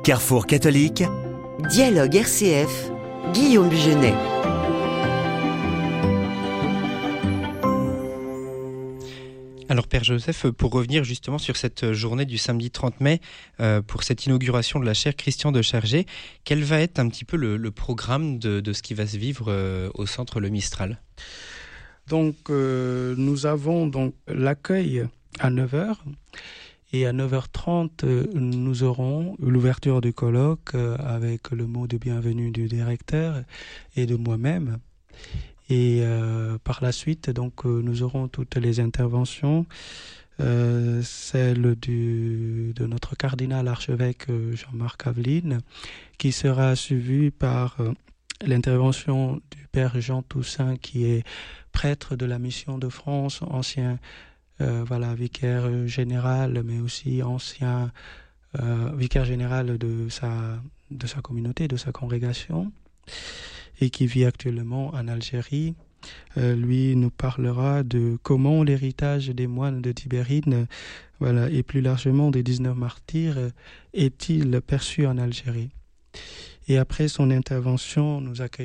Carrefour catholique. Dialogue RCF, Guillaume Bugenet. Alors Père Joseph, pour revenir justement sur cette journée du samedi 30 mai, pour cette inauguration de la chaire Christian de Chergé, quel va être un petit peu le programme de ce qui va se vivre au centre Le Mistral ? Donc nous avons donc l'accueil à 9h et à 9h30 nous aurons l'ouverture du colloque avec le mot de bienvenue du directeur et de moi-même. Et par la suite, donc, nous aurons toutes les interventions, celle de notre cardinal archevêque Jean-Marc Aveline, qui sera suivie par l'intervention du Père Jean Toussaint, qui est prêtre de la Mission de France, ancien vicaire général, mais aussi ancien vicaire général de sa communauté, de sa congrégation, et qui vit actuellement en Algérie. Lui nous parlera de comment l'héritage des moines de Tibérine, et plus largement des 19 martyrs, est-il perçu en Algérie. Et après son intervention, nous accueillons